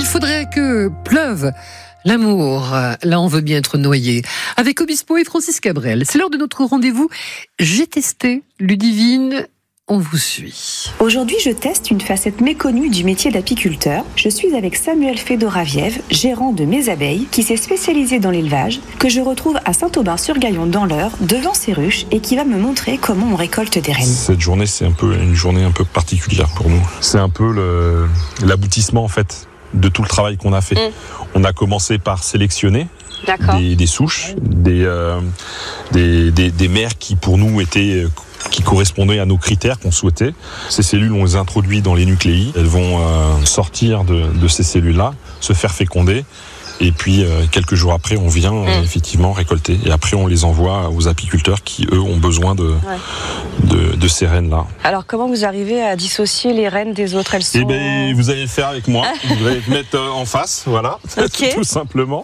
faudrait que pleuve l'amour. Là, on veut bien être noyé. Avec Obispo et Francis Cabrel. C'est l'heure de notre rendez-vous. J'ai testé Ludivine. On vous suit. Aujourd'hui, je teste une facette méconnue du métier d'apiculteur. Je suis avec Samuel Fedoraviev, gérant de Mes Abeilles, qui s'est spécialisé dans l'élevage, que je retrouve à Saint-Aubin-sur-Gaillon dans l'Eure, devant ses ruches, et qui va me montrer comment on récolte des reines. Cette journée, c'est une journée un peu particulière pour nous. C'est un peu l'aboutissement, en fait, de tout le travail qu'on a fait. On a commencé par sélectionner des souches, des mères qui, pour nous, qui correspondaient à nos critères qu'on souhaitait. Ces cellules, on les introduit dans les nucléi. Elles vont sortir de ces cellules-là, se faire féconder. Et puis, quelques jours après, on vient effectivement récolter. Et après, on les envoie aux apiculteurs qui, eux, ont besoin de ces reines-là. Alors, comment vous arrivez à dissocier les reines des autres? Elles sont... vous allez le faire avec moi. Vous allez le mettre en face, voilà, tout simplement.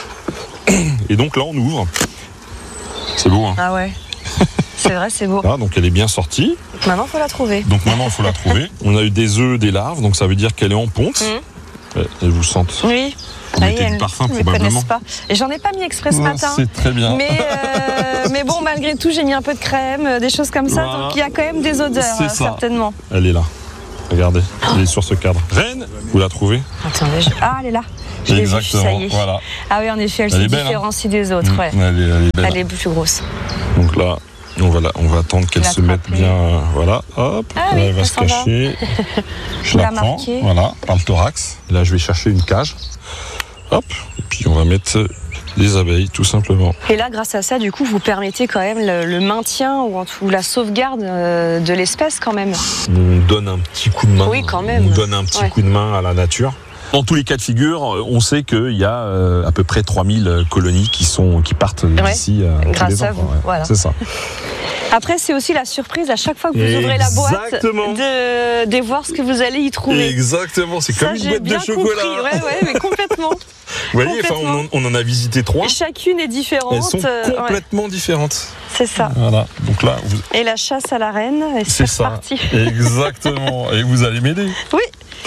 Et donc là, on ouvre. C'est beau, hein? Ah ouais. C'est vrai, c'est beau. Là, donc elle est bien sortie. Maintenant, il faut la trouver. On a eu des œufs, des larves, donc ça veut dire qu'elle est en ponte. Elle vous sent. Oui. Vous mettez du parfum, probablement. Pas. Et j'en ai pas mis exprès ce matin. C'est très bien. Mais bon, malgré tout, j'ai mis un peu de crème, des choses comme ça. Voilà. Donc il y a quand même des odeurs, certainement. Elle est là. Regardez, elle est sur ce cadre. Reine, vous la trouvez? Attendez, elle est là. Je l'ai vue, ça y est. Voilà. Ah oui, en effet, elle se différencie des autres. Ouais. Elle est plus grosse. Donc là, on va attendre qu'elle se mette bien. Voilà, hop, elle va se cacher. Je la prends, voilà, par le thorax. Et là, je vais chercher une cage. Hop, et puis on va mettre des abeilles, tout simplement. Et là, grâce à ça, du coup, vous permettez quand même le maintien ou la sauvegarde de l'espèce, quand même. On donne un petit coup de main. Oui, quand même. On donne un petit coup de main à la nature. Dans tous les cas de figure, on sait qu'il y a à peu près 3000 colonies qui partent d'ici. Grâce à vous, voilà. C'est ça. Après, c'est aussi la surprise à chaque fois que vous ouvrez la boîte de voir ce que vous allez y trouver. Exactement, c'est comme une boîte de chocolat. Ouais, mais complètement. Vous voyez, on en a visité 3. Et chacune est différente. Elles sont complètement différentes. C'est ça. Voilà. Donc là, Et la chasse à la reine, et c'est parti. Exactement. Et vous allez m'aider. Oui.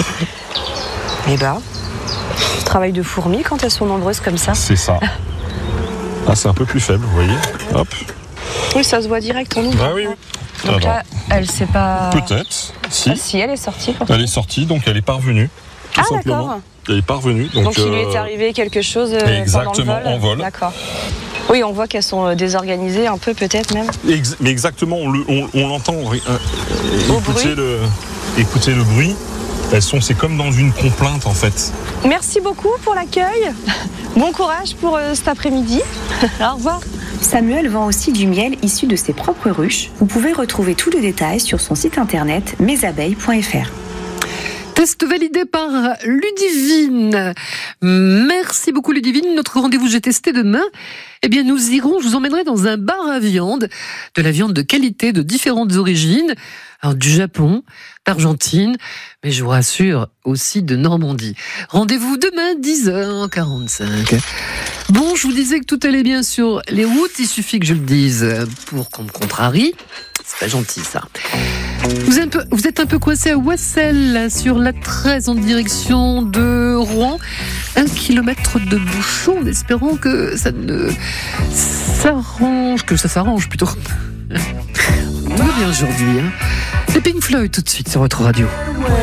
Eh ben, travail de fourmi quand elles sont nombreuses comme ça. C'est ça. Ah, c'est un peu plus faible, vous voyez. Hop. Oui, ça se voit direct, on ouvre. Ah oui. Donc là, elle sait pas... Peut-être, si. Ah, si, elle est sortie. Elle est sortie, donc elle est parvenue. Tout simplement. D'accord. Elle est parvenue. Donc il lui est arrivé quelque chose exactement, pendant le vol. En vol. D'accord. Oui, on voit qu'elles sont désorganisées un peu, peut-être même. Mais exactement, on l'entend. Écoutez le bruit. C'est comme dans une complainte, en fait. Merci beaucoup pour l'accueil. Bon courage pour cet après-midi. Au revoir. Samuel vend aussi du miel issu de ses propres ruches. Vous pouvez retrouver tout le détail sur son site internet mesabeilles.fr. Test validé par Ludivine. Merci beaucoup Ludivine. Notre rendez-vous J'ai testé demain. Eh bien je vous emmènerai dans un bar à viande. De la viande de qualité, de différentes origines. Alors, du Japon, d'Argentine, mais je vous rassure aussi de Normandie. Rendez-vous demain 10h45. Bon, je vous disais que tout allait bien sur les routes. Il suffit que je le dise pour qu'on me contrarie. C'est pas gentil ça. Vous êtes un peu coincé à Oissel, sur la 13 en direction de Rouen. 1 kilomètre de bouchon, en espérant que ça s'arrange plutôt. Tout va bien aujourd'hui. Les Pink Floyd tout de suite sur votre radio.